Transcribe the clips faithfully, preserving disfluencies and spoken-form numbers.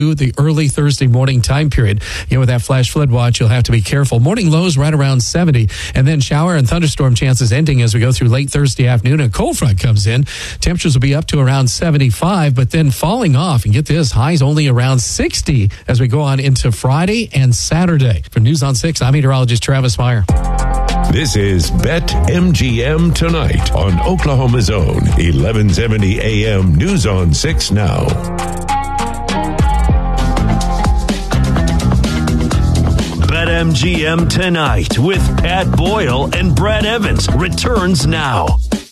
the early Thursday morning time period. You know, with that flash flood watch, you'll have to be careful. Morning lows right around seventy, and then shower and thunderstorm chances ending as we go through late Thursday afternoon. A cold front comes in. Temperatures will be up to around seventy-five, but then falling off. And get this, highs only around sixty as we go on into Friday and Saturday. For News on six, I'm meteorologist Travis Meyer. This is Bet M G M Tonight on Oklahoma's own eleven seventy A M News on six Now. BetMGM Tonight with Pat Boyle and Brad Evans returns now.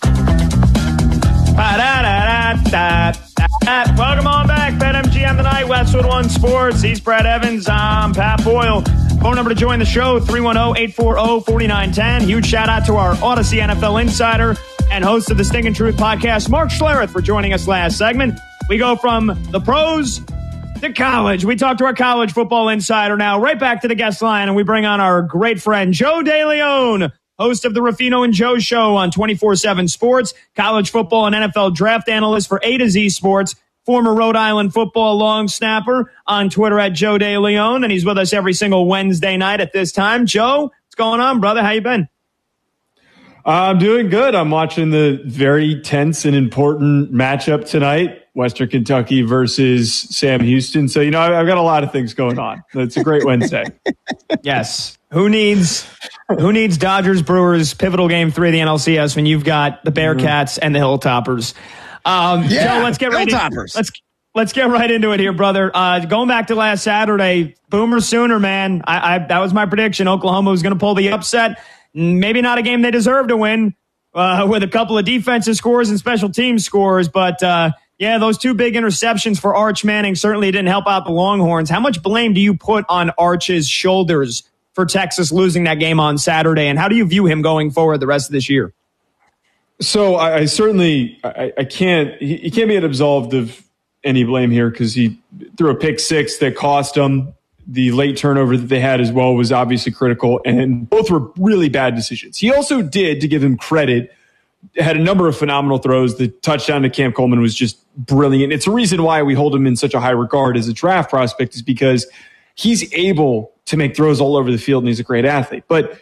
Welcome on back, BetMGM Tonight, Westwood One Sports. He's Brad Evans. I'm Pat Boyle. Phone number to join the show, three one zero, eight four zero, four nine one zero. Huge shout out to our Odyssey N F L insider and host of the Stinkin' Truth podcast, Mark Schlereth, for joining us last segment. We go from the pros to college. We talk to our college football insider now, right back to the guest line, and we bring on our great friend, Joe DeLeon, host of the Ruffino and Joe Show on twenty-four seven Sports, college football and N F L draft analyst for A to Z Sports, former Rhode Island football long snapper, on Twitter at Joe DeLeon, and he's with us every single Wednesday night at this time. Joe, what's going on, brother? How you been? I'm doing good. I'm watching the very tense and important matchup tonight, Western Kentucky versus Sam Houston. So, you know, I've got a lot of things going on. It's a great Wednesday. Yes. Who needs who needs Dodgers Brewers pivotal game three of the N L C S when you've got the Bearcats mm-hmm. and the Hilltoppers? Um, yeah, Joe, let's get right Hilltoppers. In, let's let's get right into it here, brother. Uh, going back to last Saturday, Boomer Sooner, man. I, I that was my prediction. Oklahoma was going to pull the upset. Maybe not a game they deserve to win uh, with a couple of defensive scores and special team scores, but uh, yeah, those two big interceptions for Arch Manning certainly didn't help out the Longhorns. How much blame do you put on Arch's shoulders for Texas losing that game on Saturday, and how do you view him going forward the rest of this year? So I, I certainly I, I can't he, he can't be absolved of any blame here because he threw a pick six that cost him. The late turnover that they had as well was obviously critical, and both were really bad decisions. He also did, to give him credit, had a number of phenomenal throws. The touchdown to Cam Coleman was just brilliant. It's a reason why we hold him in such a high regard as a draft prospect, is because he's able to make throws all over the field, and he's a great athlete. But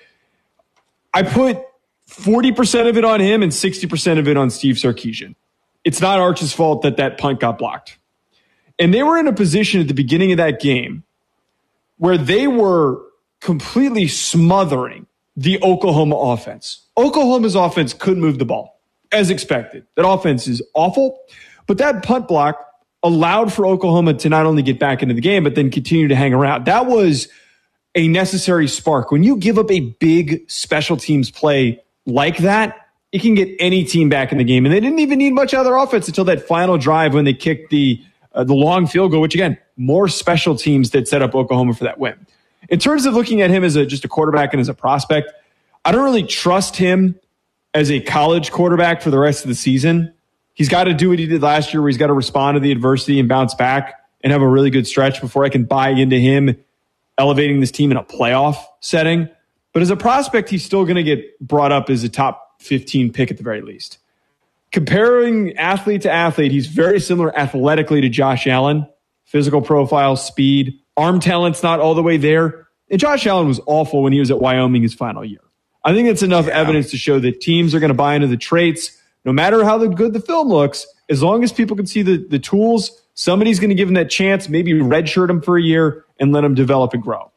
I put forty percent of it on him and sixty percent of it on Steve Sarkisian. It's not Arch's fault that that punt got blocked. And they were in a position at the beginning of that game where they were completely smothering the Oklahoma offense. Oklahoma's offense couldn't move the ball, as expected. That offense is awful, but that punt block allowed for Oklahoma to not only get back into the game, but then continue to hang around. That was a necessary spark. When you give up a big special teams play like that, it can get any team back in the game. And they didn't even need much out of their offense until that final drive when they kicked the uh, the long field goal, which, again, more special teams that set up Oklahoma for that win. In terms of looking at him as a, just a quarterback and as a prospect, I don't really trust him as a college quarterback for the rest of the season. He's got to do what he did last year, where he's got to respond to the adversity and bounce back and have a really good stretch before I can buy into him elevating this team in a playoff setting. But as a prospect, he's still going to get brought up as a top fifteen pick at the very least. Comparing athlete to athlete, he's very similar athletically to Josh Allen. Physical profile, speed, arm talent's not all the way there. And Josh Allen was awful when he was at Wyoming his final year. I think it's enough yeah. evidence to show that teams are going to buy into the traits, no matter how good the film looks, as long as people can see the, the tools, somebody's going to give him that chance, maybe redshirt him for a year and let him develop and grow.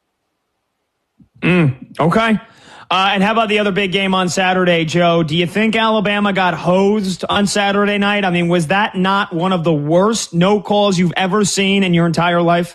Mm, okay. Uh, and how about the other big game on Saturday, Joe? Do you think Alabama got hosed on Saturday night? I mean, was that not one of the worst no calls you've ever seen in your entire life?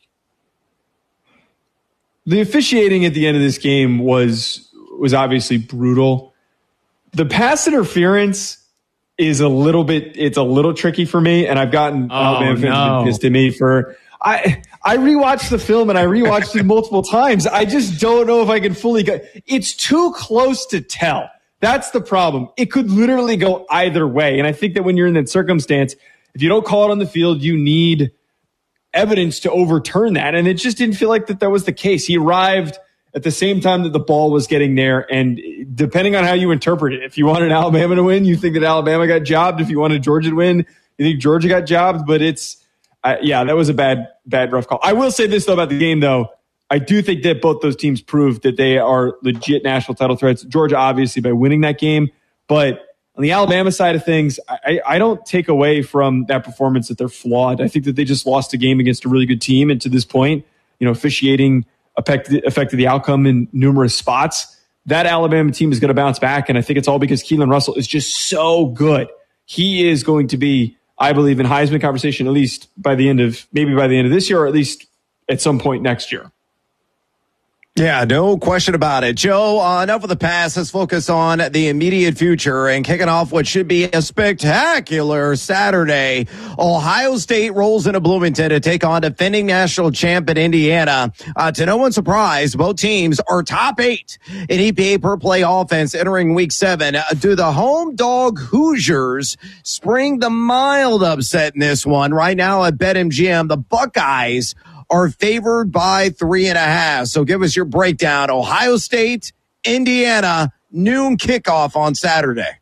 The officiating at the end of this game was was obviously brutal. The pass interference is a little bit, it's a little tricky for me, and I've gotten oh, Alabama fans no. been pissed at me for I I rewatched the film and I rewatched it multiple times. I just don't know if I can fully go. It's too close to tell. That's the problem. It could literally go either way. And I think that when you're in that circumstance, if you don't call it on the field, you need evidence to overturn that. And it just didn't feel like that that was the case. He arrived at the same time that the ball was getting there. And depending on how you interpret it, if you wanted Alabama to win, you think that Alabama got jobbed. If you wanted Georgia to win, you think Georgia got jobbed. But it's, I, yeah, that was a bad, bad rough call. I will say this, though, about the game, though. I do think that both those teams proved that they are legit national title threats. Georgia, obviously, by winning that game. But on the Alabama side of things, I, I don't take away from that performance that they're flawed. I think that they just lost a game against a really good team. And to this point, you know, officiating affected, affected the outcome in numerous spots. That Alabama team is going to bounce back. And I think it's all because Keelan Russell is just so good. He is going to be, I believe, in Heisman conversation, at least by the end of, maybe by the end of this year, or at least at some point next year. Yeah, no question about it. Joe, uh, enough of the past. Let's focus on the immediate future and kicking off what should be a spectacular Saturday. Ohio State rolls into Bloomington to take on defending national champ in Indiana. Uh, to no one's surprise, both teams are top eight in E P A per play offense entering week seven. Uh, do the home dog Hoosiers spring the mild upset in this one? Right now at BetMGM, the Buckeyes are favored by three and a half. So give us your breakdown. Ohio State, Indiana, noon kickoff on Saturday.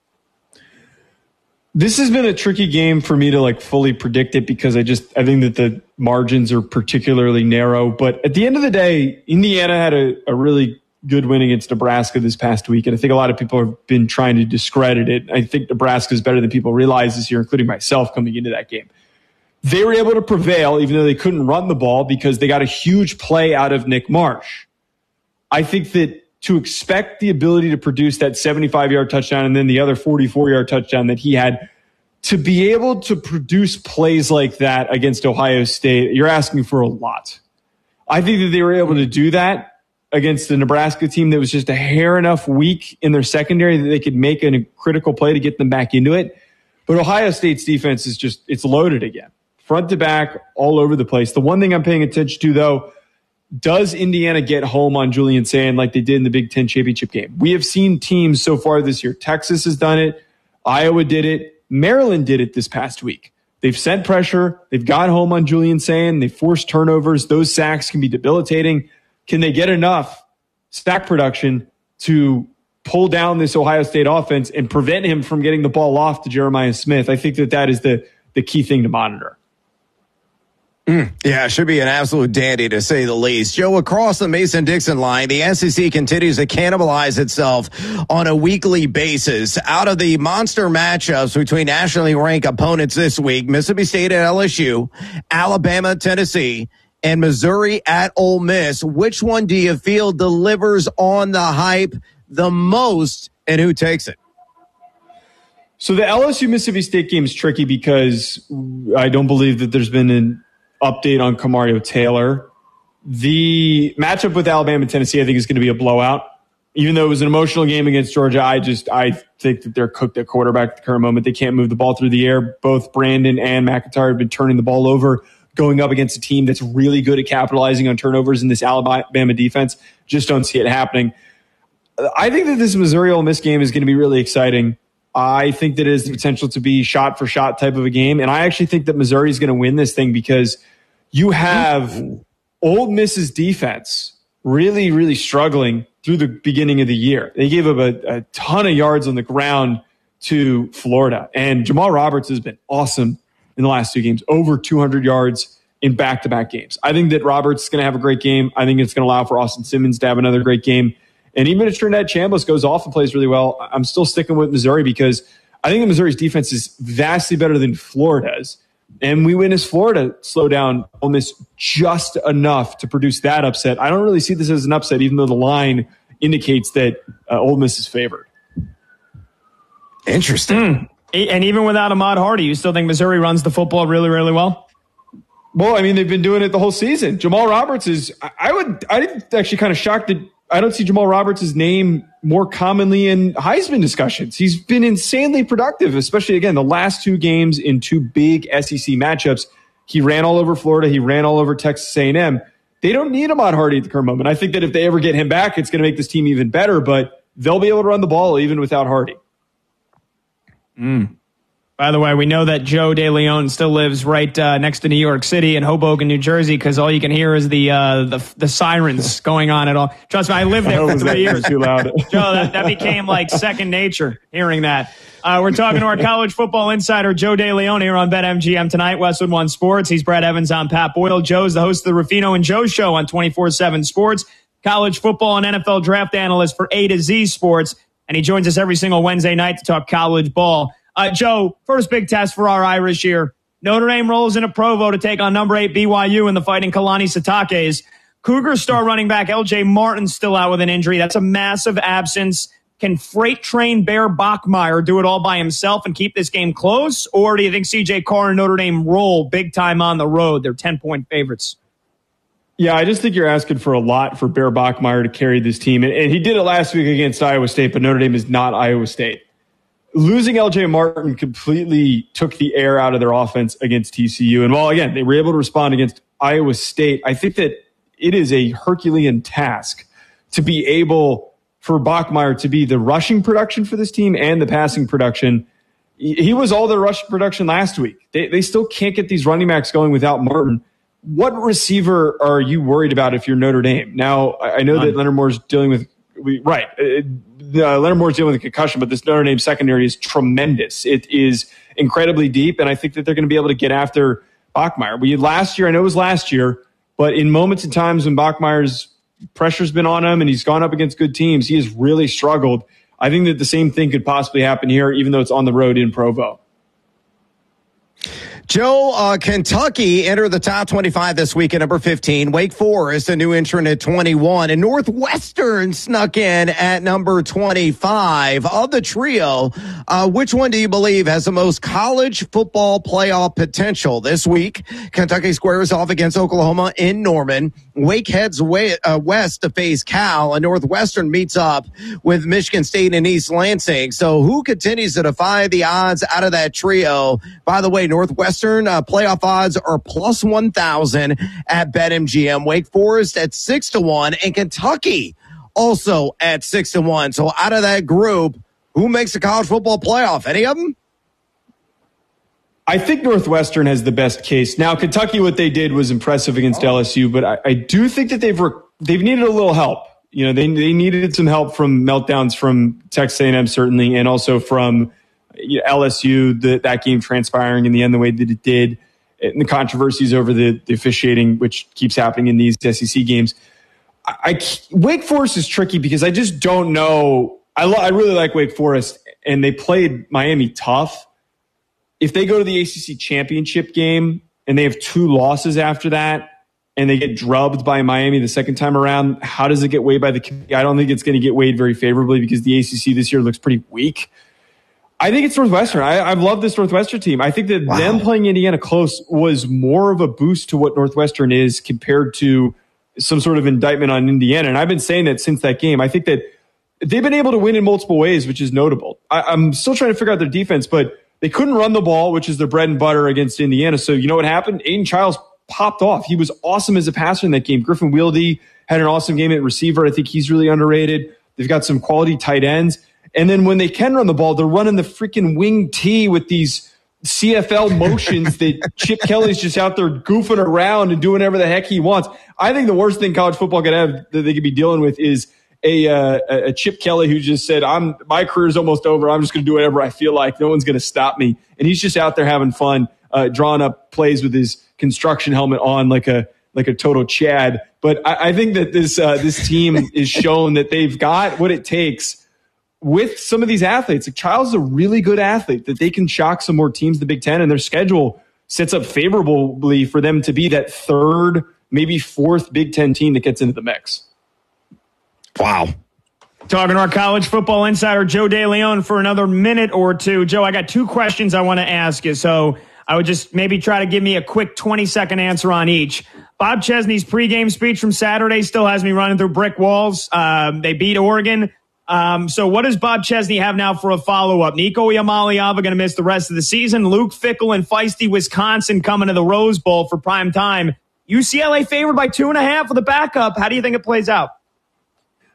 This has been a tricky game for me to like fully predict it because I just, I think that the margins are particularly narrow. But at the end of the day, Indiana had a, a really good win against Nebraska this past week. And I think a lot of people have been trying to discredit it. I think Nebraska is better than people realize this year, including myself coming into that game. They were able to prevail, even though they couldn't run the ball, because they got a huge play out of Nick Marsh. I think that to expect the ability to produce that seventy-five-yard touchdown and then the other forty-four-yard touchdown that he had, to be able to produce plays like that against Ohio State, you're asking for a lot. I think that they were able to do that against the Nebraska team that was just a hair enough weak in their secondary that they could make a critical play to get them back into it. But Ohio State's defense is just, it's loaded again. Front to back, all over the place. The one thing I'm paying attention to, though, does Indiana get home on Julian Sand like they did in the Big Ten championship game? We have seen teams so far this year. Texas has done it. Iowa did it. Maryland did it this past week. They've sent pressure. They've got home on Julian Sand. They forced turnovers. Those sacks can be debilitating. Can they get enough sack production to pull down this Ohio State offense and prevent him from getting the ball off to Jeremiah Smith? I think that that is the, the key thing to monitor. Mm, yeah, it should be an absolute dandy to say the least. Joe, across the Mason-Dixon line, the S E C continues to cannibalize itself on a weekly basis. Out of the monster matchups between nationally ranked opponents this week, Mississippi State at L S U, Alabama, Tennessee, and Missouri at Ole Miss, which one do you feel delivers on the hype the most, and who takes it? So the L S U-Mississippi State game is tricky because I don't believe that there's been an update on Kamario Taylor. The matchup with Alabama and Tennessee, I think, is going to be a blowout. Even though it was an emotional game against Georgia, I just I think that they're cooked at quarterback at the current moment. They can't move the ball through the air. Both Brandon and McIntyre have been turning the ball over, going up against a team that's really good at capitalizing on turnovers in this Alabama defense. Just don't see it happening. I think that this Missouri-Ole Miss game is going to be really exciting. I think that it has the potential to be shot-for-shot type of a game. And I actually think that Missouri is going to win this thing because you have Ole Miss's defense really, really struggling through the beginning of the year. They gave up a, a ton of yards on the ground to Florida. And Jamal Roberts has been awesome in the last two games, over two hundred yards in back-to-back games. I think that Roberts is going to have a great game. I think it's going to allow for Austin Simmons to have another great game. And even if Trinidad Chambliss goes off and plays really well, I'm still sticking with Missouri because I think that Missouri's defense is vastly better than Florida's. And we witnessed Florida slow down Ole Miss just enough to produce that upset. I don't really see this as an upset, even though the line indicates that uh, Ole Miss is favored. Interesting. Mm. And even without Ahmad Hardy, you still think Missouri runs the football really, really well? Well, I mean, they've been doing it the whole season. Jamal Roberts is, I would, I'm actually kind of shocked that I don't see Jamal Roberts' name more commonly in Heisman discussions. He's been insanely productive, especially, again, the last two games in two big S E C matchups. He ran all over Florida. He ran all over Texas A and M. They don't need Ahmad Hardy at the current moment. I think that if they ever get him back, it's going to make this team even better, but they'll be able to run the ball even without Hardy. Mm. By the way, we know that Joe DeLeon still lives right uh, next to New York City in Hoboken, New Jersey, because all you can hear is the uh, the, the sirens going on at all. Trust me, I lived there for three years. Too loud. Joe, that, that became like second nature hearing that. Uh, we're talking to our college football insider, Joe DeLeon, here on BetMGM tonight, Westwood One Sports. He's Brad Evans. I'm Pat Boyle. Joe's the host of the Ruffino and Joe Show on twenty-four seven Sports, college football and N F L draft analyst for A to Z Sports, and he joins us every single Wednesday night to talk college ball. Uh, Joe, first big test for our Irish here. Notre Dame rolls into Provo to take on number eight B Y U in the Fighting Kalani Sitake's. Cougar star running back L J Martin still out with an injury. That's a massive absence. Can freight train Bear Bachmeier do it all by himself and keep this game close? Or do you think C J Carr and Notre Dame roll big time on the road? They're ten-point favorites. Yeah, I just think you're asking for a lot for Bear Bachmeier to carry this team. And, and he did it last week against Iowa State, but Notre Dame is not Iowa State. Losing L J Martin completely took the air out of their offense against T C U. And while, again, they were able to respond against Iowa State, I think that it is a Herculean task to be able for Bachmeier to be the rushing production for this team and the passing production. He was all their rushing production last week. They, they still can't get these running backs going without Martin. What receiver are you worried about if you're Notre Dame? Now, I know that Leonard Moore's dealing with – right. Uh, Leonard Moore's dealing with a concussion, but this Notre Dame secondary is tremendous. It is incredibly deep, and I think that they're going to be able to get after Bachmeier. We last year, I know it was last year, but in moments and times when Bachmeier's pressure's been on him and he's gone up against good teams, he has really struggled. I think that the same thing could possibly happen here, even though it's on the road in Provo. Joe, uh, Kentucky entered the top twenty-five this week at number fifteen. Wake Forest, a new entrant at twenty-one. And Northwestern snuck in at number twenty-five. Of the trio, uh, which one do you believe has the most college football playoff potential this week? Kentucky squares off against Oklahoma in Norman. Wake heads way, uh, west to face Cal, and Northwestern meets up with Michigan State and East Lansing. So who continues to defy the odds out of that trio? By the way, Northwestern Uh, playoff odds are plus one thousand at BetMGM. Wake Forest at six to one, and Kentucky also at six to one. So out of that group, who makes the college football playoff? Any of them? I think Northwestern has the best case. Now, Kentucky, what they did was impressive against L S U, but I, I do think that they've re- they've needed a little help. You know, they they needed some help from meltdowns from Texas A and M certainly, and also from L S U, the, that game transpiring in the end the way that it did, and the controversies over the, the officiating, which keeps happening in these S E C games. I, I Wake Forest is tricky because I just don't know. I, lo- I really like Wake Forest, and they played Miami tough. If they go to the A C C championship game and they have two losses after that, and they get drubbed by Miami the second time around, how does it get weighed by the committee? I don't think it's going to get weighed very favorably because the A C C this year looks pretty weak. I think it's Northwestern. I, I've loved this Northwestern team. I think that wow. them playing Indiana close was more of a boost to what Northwestern is compared to some sort of indictment on Indiana. And I've been saying that since that game. I think that they've been able to win in multiple ways, which is notable. I, I'm still trying to figure out their defense, but they couldn't run the ball, which is their bread and butter against Indiana. So you know what happened? Aiden Childs popped off. He was awesome as a passer in that game. Griffin Wieldy had an awesome game at receiver. I think he's really underrated. They've got some quality tight ends. And then when they can run the ball, they're running the freaking wing T with these C F L motions that Chip Kelly's just out there goofing around and doing whatever the heck he wants. I think the worst thing college football could have that they could be dealing with is a uh, a Chip Kelly who just said, "I'm my career's almost over. I'm just going to do whatever I feel like. No one's going to stop me." And he's just out there having fun, uh, drawing up plays with his construction helmet on like a like a total Chad. But I, I think that this uh, this team is shown that they've got what it takes with some of these athletes. Like Childs is a really good athlete that they can shock some more teams in the Big Ten, and their schedule sets up favorably for them to be that third, maybe fourth Big Ten team that gets into the mix. Wow. Talking to our college football insider, Joe DeLeon, for another minute or two. Joe, I got two questions I want to ask you. So I would just maybe try to give me a quick twenty-second answer on each. Bob Chesney's pregame speech from Saturday still has me running through brick walls. Um, they beat Oregon. Um, so what does Bob Chesney have now for a follow-up? Nico Iamaleava going to miss the rest of the season. Luke Fickell and feisty Wisconsin coming to the Rose Bowl for prime time. U C L A favored by two and a half with a backup. How do you think it plays out?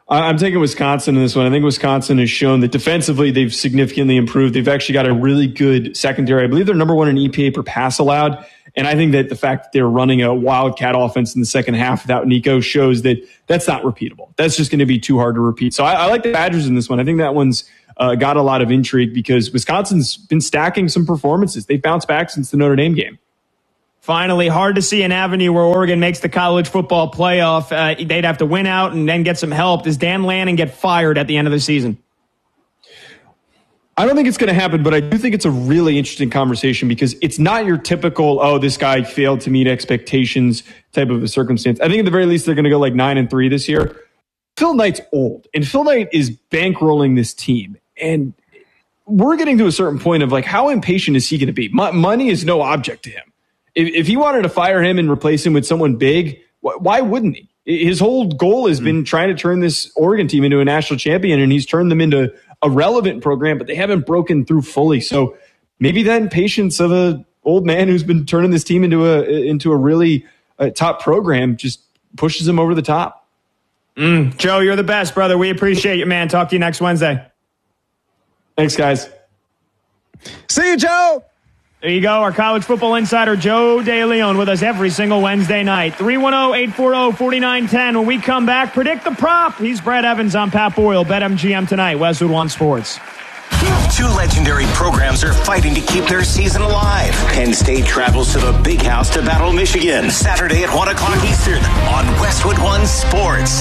I'm taking Wisconsin in this one. I think Wisconsin has shown that defensively they've significantly improved. They've actually got a really good secondary. I believe they're number one in E P A per pass allowed. And I think that the fact that they're running a wildcat offense in the second half without Nico shows that that's not repeatable. That's just going to be too hard to repeat. So I, I like the Badgers in this one. I think that one's uh, got a lot of intrigue because Wisconsin's been stacking some performances. They've bounced back since the Notre Dame game. Finally, hard to see an avenue where Oregon makes the college football playoff. Uh, they'd have to win out and then get some help. Does Dan Lanning get fired at the end of the season? I don't think it's going to happen, but I do think it's a really interesting conversation because it's not your typical, oh, this guy failed to meet expectations type of a circumstance. I think at the very least they're going to go like nine and three this year. Phil Knight's old, and Phil Knight is bankrolling this team. And we're getting to a certain point of like, how impatient is he going to be? Mo- money is no object to him. If, if he wanted to fire him and replace him with someone big, wh- why wouldn't he? His whole goal has been trying to turn this Oregon team into a national champion, and he's turned them into a relevant program, but they haven't broken through fully. So maybe that impatience of an old man who's been turning this team into a into a really uh, top program just pushes him over the top. Mm, Joe, you're the best, brother. We appreciate you, man. Talk to you next Wednesday. Thanks, guys. See you, Joe. There you go. Our college football insider, Joe DeLeon, with us every single Wednesday night. three one zero, eight four zero, four nine one zero. When we come back, predict the prop. He's Brad Evans. I'm Pat Boyle. BetMGM tonight. Westwood One Sports. Two legendary programs are fighting to keep their season alive. Penn State travels to the Big House to battle Michigan. Saturday at one o'clock Eastern on Westwood One Sports.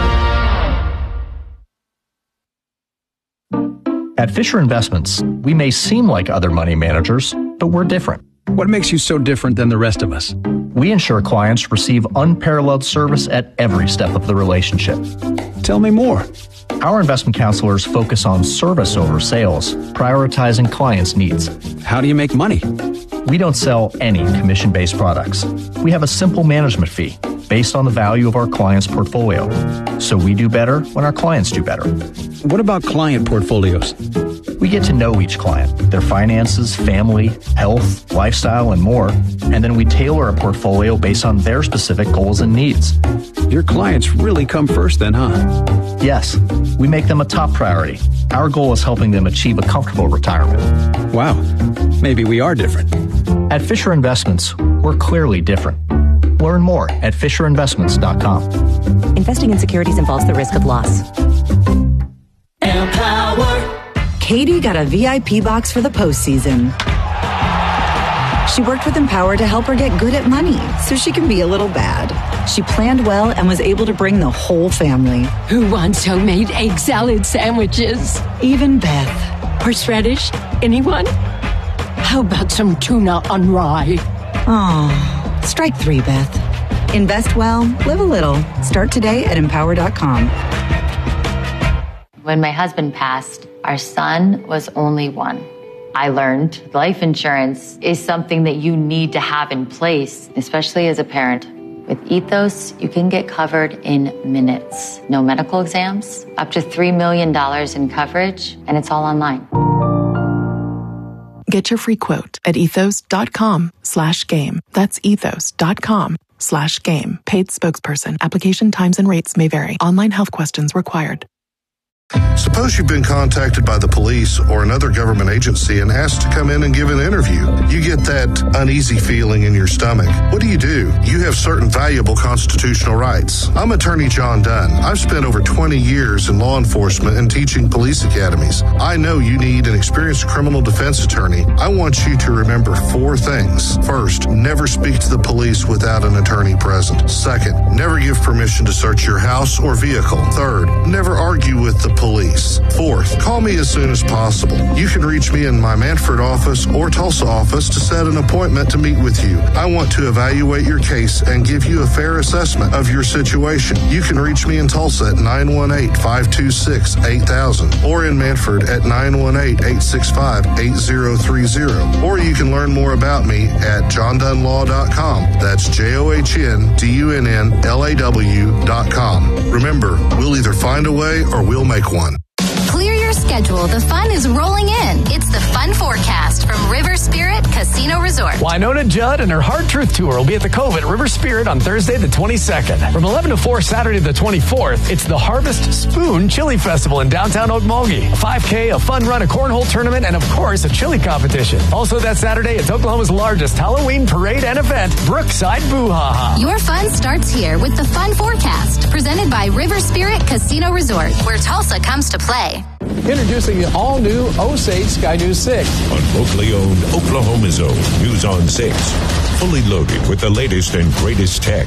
At Fisher Investments, we may seem like other money managers, but we're different. What makes you so different than the rest of us? We ensure clients receive unparalleled service at every step of the relationship. Tell me more. Our investment counselors focus on service over sales, prioritizing clients' needs. How do you make money? We don't sell any commission-based products. We have a simple management fee based on the value of our client's portfolio. So we do better when our clients do better. What about client portfolios? We get to know each client, their finances, family, health, lifestyle, and more, and then we tailor a portfolio based on their specific goals and needs. Your clients really come first then, huh? Yes, we make them a top priority. Our goal is helping them achieve a comfortable retirement. Wow, maybe we are different. At Fisher Investments, we're clearly different. Learn more at fisher investments dot com. Investing in securities involves the risk of loss. Empower. Katie got a V I P box for the postseason. She worked with Empower to help her get good at money so she can be a little bad. She planned well and was able to bring the whole family. Who wants homemade egg salad sandwiches? Even Beth. Horseradish? Anyone? How about some tuna on rye? Oh, strike three, Beth. Invest well, live a little. Start today at empower dot com. When my husband passed, our son was only one. I learned life insurance is something that you need to have in place, especially as a parent. With Ethos, you can get covered in minutes. No medical exams, up to three million dollars in coverage, and it's all online. Get your free quote at ethos.com slash game. That's ethos.com slash game. Paid spokesperson. Application times and rates may vary. Online health questions required. Suppose you've been contacted by the police or another government agency and asked to come in and give an interview. You get that uneasy feeling in your stomach. What do you do? You have certain valuable constitutional rights. I'm Attorney John Dunn. I've spent over twenty years in law enforcement and teaching police academies. I know you need an experienced criminal defense attorney. I want you to remember four things. First, never speak to the police without an attorney present. Second, never give permission to search your house or vehicle. Third, never argue with the police. Fourth, call me as soon as possible. You can reach me in my Manford office or Tulsa office to set an appointment to meet with you. I want to evaluate your case and give you a fair assessment of your situation. You can reach me in Tulsa at nine one eight, five two six, eight thousand or in Manford at nine one eight, eight six five, eight zero three zero. Or you can learn more about me at john dunn law dot com. That's J O H N D U N N L A W dot com. Remember, we'll either find a way or we'll make one. Clear your schedule schedule, the fun is rolling in. It's the Fun Forecast from River Spirit Casino Resort. Wynonna Judd and her Hard Truth Tour will be at the Cove at River Spirit on Thursday the twenty-second. From eleven to four Saturday the twenty-fourth, it's the Harvest Spoon Chili Festival in downtown Okmulgee. A five K, a fun run, a cornhole tournament, and of course a chili competition. Also that Saturday, it's Oklahoma's largest Halloween parade and event, Brookside Boo Ha Ha. Your fun starts here with the Fun Forecast, presented by River Spirit Casino Resort, where Tulsa comes to play. Introducing the all-new Osage Sky News six. On locally owned Oklahoma's Own News on six. Fully loaded with the latest and greatest tech.